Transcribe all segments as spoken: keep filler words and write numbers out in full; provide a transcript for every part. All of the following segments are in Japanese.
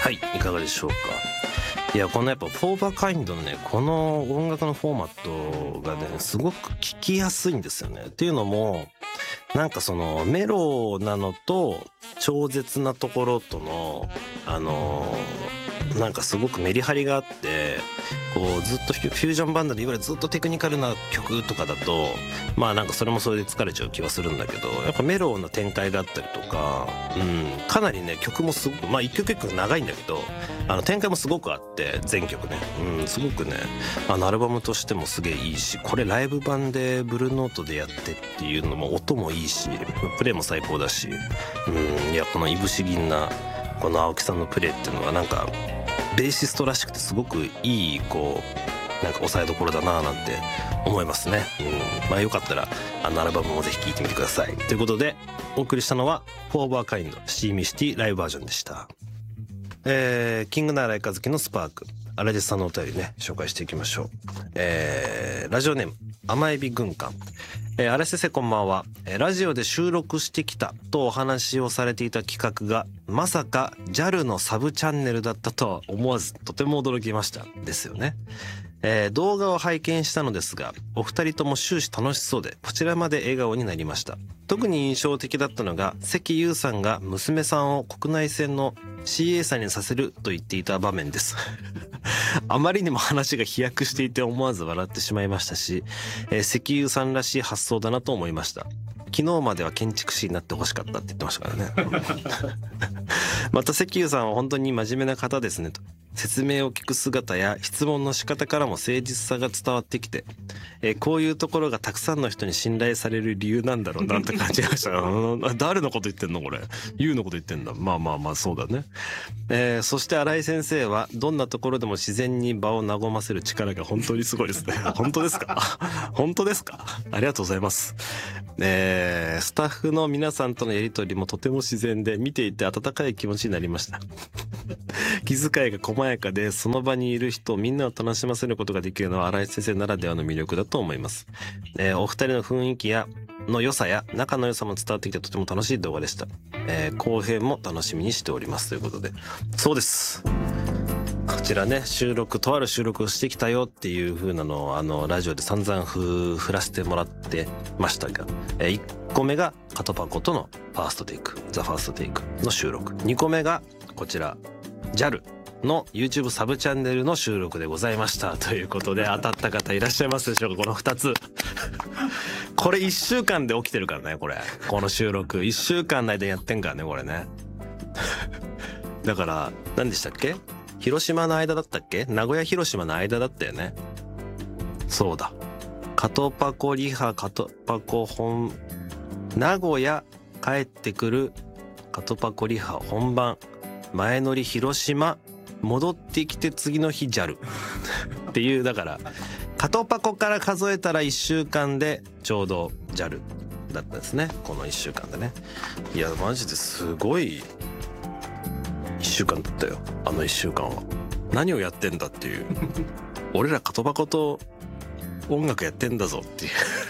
はい、いかがでしょうか。いや、このやっぱフォーバーカインドのね、この音楽のフォーマットがね、すごく聴きやすいんですよね。っていうのも、なんかそのメロなのと超絶なところとの、あのー、なんかすごくメリハリがあって、こうずっとフュージョンバンドでいわゆるずっとテクニカルな曲とかだと、まあなんかそれもそれで疲れちゃう気はするんだけど、やっぱメローな展開があったりとか、うん、かなりね曲もすごく、まあ一曲一曲長いんだけど、あの展開もすごくあって全曲ね、うん、すごくね、あのアルバムとしてもすげえいいし、これライブ版でブルーノートでやってっていうのも音もいいし、プレイも最高だし、うん、いやこのいぶし銀なこの青木さんのプレイっていうのはなんかベーシストらしくてすごくいいこうなんか抑えどころだなぁなんて思いますね。うん、まあよかったらあのアルバムもぜひ聴いてみてください。ということでお送りしたのはフォーバーカインドシーミシティライブバージョンでした。えー、キングナーライカズキのスパーク、荒地さんのお便りね紹介していきましょう。えー、ラジオネーム甘エビ軍艦。えー、荒地先生こんばんは。えー、ラジオで収録してきたとお話をされていた企画がまさか ジャル のサブチャンネルだったとは思わずとても驚きましたですよね。えー、動画を拝見したのですがお二人とも終始楽しそうでこちらまで笑顔になりました。特に印象的だったのが関優さんが娘さんを国内線の シーエー さんにさせると言っていた場面ですあまりにも話が飛躍していて思わず笑ってしまいましたし、えー、関優さんらしい発想だなと思いました。昨日までは建築士になってほしかったって言ってましたからねまた関優さんは本当に真面目な方ですねと。説明を聞く姿や質問の仕方からも誠実さが伝わってきて、えー、こういうところがたくさんの人に信頼される理由なんだろうなって感じました誰のこと言ってんのこれ、ユウのこと言ってんだ。まあまあまあそうだね。えー、そして新井先生はどんなところでも自然に場を和ませる力が本当にすごいですね本当ですか本当ですか、ありがとうございます。えー、スタッフの皆さんとのやりとりもとても自然で見ていて温かい気持ちになりました気遣いが細やかでその場にいる人みんなを楽しませることができるのは新井先生ならではの魅力だと思います。えー、お二人の雰囲気やの良さや仲の良さも伝わってきてとても楽しい動画でした。えー、後編も楽しみにしておりますということで、そうです、こちらね収録とある収録をしてきたよっていう風なのをあのラジオで散々ふ振らせてもらってましたが、えー、いっこめがカトパコとのファーストテイクザファーストテイクの収録、にこめがこちら ジャル の YouTube サブチャンネルの収録でございましたということで、当たった方いらっしゃいますでしょうか。このふたつこれいっしゅうかんで起きてるからね、これこの収録いっしゅうかん内でやってんからねこれねだから何でしたっけ、広島の間だったっけ、名古屋広島の間だったよね。そうだ、カトパコリハカトパコ本名古屋帰ってくるカトパコリハ本番前乗り広島戻ってきて次の日 ジャル っていう、だからカトパコから数えたらいっしゅうかんでちょうど ジャル だったですね、このいっしゅうかんでね。いやマジですごいいっしゅうかんだったよ、あのいっしゅうかんは。何をやってんだっていう俺らカトパコと音楽やってんだぞって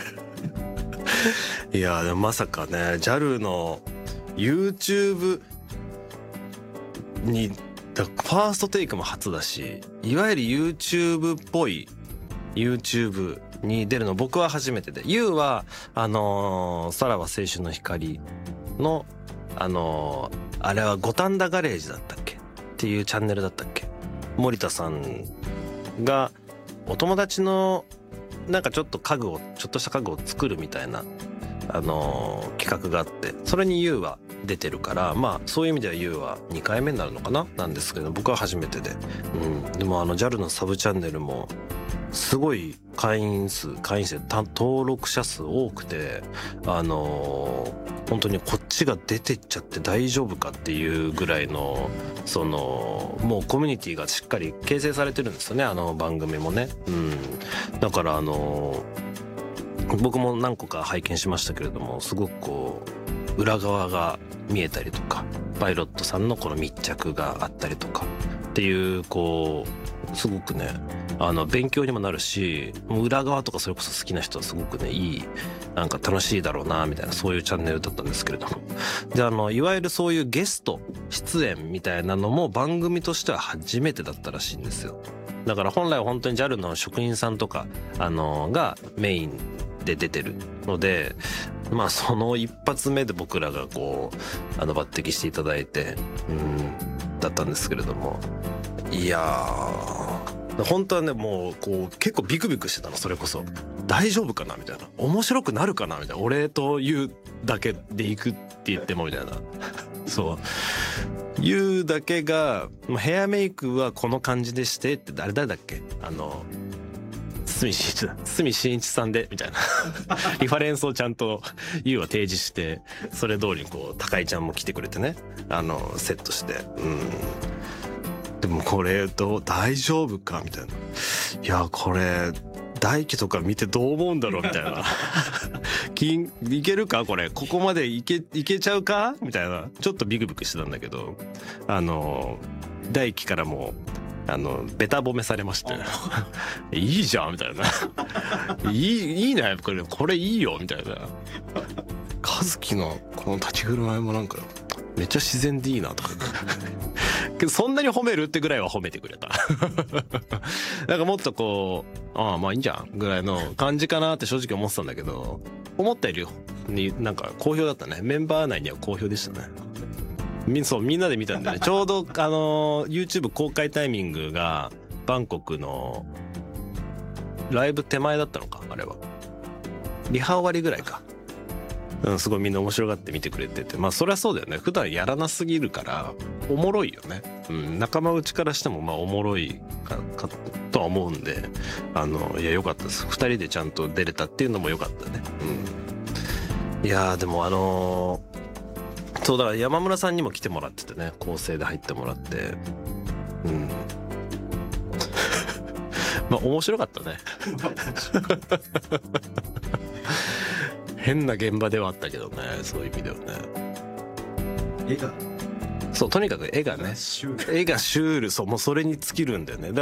いういやでもまさかね ジャル の YouTube にだファーストテイクも初だし、いわゆる YouTube っぽい YouTube に出るの僕は初めてで、 ユー はあのー、さらば青春の光のあのー、あれは五反田ガレージだったっけっていうチャンネルだったっけ、森田さんがお友達のなんかちょっと家具をちょっとした家具を作るみたいなあのー、企画があって、それに ユー は出てるから、まあそういう意味では ユー はにかいめになるのかななんですけど、僕は初めてで、うん、でもあの ジャル のサブチャンネルもすごい会員数会員数登録者数多くて、あのー、本当にこっちが出てっちゃって大丈夫かっていうぐらいのそのもうコミュニティがしっかり形成されてるんですよね、あの番組もね。うん、だからあのー、僕も何個か拝見しましたけれども、すごくこう裏側が見えたりとか、 パイロットさんのこの密着があったりとかっていう、こうすごくねあの勉強にもなるし、裏側とかそれこそ好きな人はすごくねいい、なんか楽しいだろうなみたいな、そういうチャンネルだったんですけれども、であのいわゆるそういうゲスト出演みたいなのも番組としては初めてだったらしいんですよ。だから本来は本当に ジャル の職員さんとかあのがメインで出てるので、まあその一発目で僕らがこうあの抜擢していただいて、うんだったんですけれども、いやー本当はねもうこう結構ビクビクしてたの。それこそ大丈夫かなみたいな、面白くなるかなみたいな、俺と言うだけで行くって言ってもみたいなそう言うだけが、ヘアメイクはこの感じでしてって誰誰だっけ、あの堤真一だ堤真一さんでみたいなリファレンスをちゃんとユウは提示して、それ通りにこう高井ちゃんも来てくれてね、あのセットして、うんでもこれどう大丈夫かみたいな、いやこれ大輝とか見てどう思うんだろうみたいな金いけるかこれ、ここまでいけいけちゃうかみたいな、ちょっとビクビクしてたんだけど、あの大輝からもあのベタ褒めされましていいじゃんみたいないいいいねこれこれいいよみたいな、和樹のこの立ち振る舞いもなんかめっちゃ自然でいいなとかけどそんなに褒めるってぐらいは褒めてくれたなんかもっとこうああまあいいんじゃんぐらいの感じかなって正直思ってたんだけど、思ったよりになんか好評だったね。メンバー内には好評でしたね。みそうみんなで見たんでねちょうどあの YouTube 公開タイミングがバンコクのライブ手前だったのか、あれはリハ終わりぐらいか、うん、すごいみんな面白がって見てくれてて、まあそりゃそうだよね、普段やらなすぎるからおもろいよね、うん、仲間内からしてもまあおもろいかかとは思うんで、あのいや良かったです。ふたりでちゃんと出れたっていうのも良かったね、うん、いやーでもあのーそうだから山村さんにも来てもらっててね、構成で入ってもらって、うんまあ面白かったね変な現場ではあったけどね、そういう意味ではね。 絵がそうとにかく絵がね絵がシュール、そうもうそれに尽きるんだよね。だ